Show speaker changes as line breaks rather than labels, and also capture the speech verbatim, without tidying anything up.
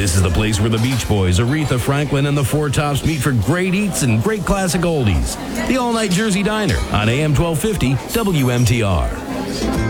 This is the place where the Beach Boys, Aretha Franklin, and the Four Tops meet for great eats and great classic oldies. The All Night Jersey Diner on A M twelve fifty W M T R.